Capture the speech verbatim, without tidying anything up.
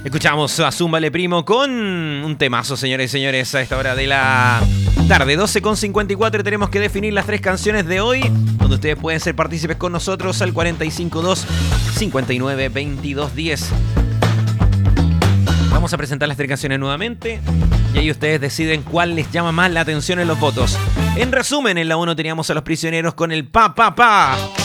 Escuchamos a Zúmbale Primo con un temazo, señores y señores, a esta hora de la tarde, doce con cincuenta y cuatro. Tenemos que definir las tres canciones de hoy, donde ustedes pueden ser partícipes con nosotros al cuatro cinco dos, cinco nueve, veintidós diez. Vamos a presentar las tres canciones nuevamente y ahí ustedes deciden cuál les llama más la atención en los votos. En resumen, en la uno teníamos a Los Prisioneros con el Pa Pa Pa.